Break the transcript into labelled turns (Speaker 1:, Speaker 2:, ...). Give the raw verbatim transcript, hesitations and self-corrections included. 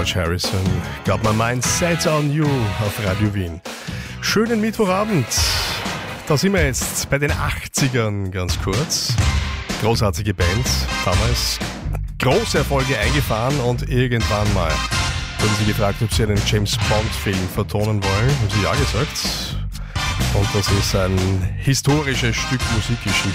Speaker 1: George Harrison, Got My Mind Set on You auf Radio Wien. Schönen Mittwochabend. Da sind wir jetzt bei den achtzigern ganz kurz. Großartige Band, damals große Erfolge eingefahren und irgendwann mal wurden sie gefragt, ob sie einen James Bond-Film vertonen wollen. Haben sie ja gesagt. Und das ist ein historisches Stück Musikgeschichte.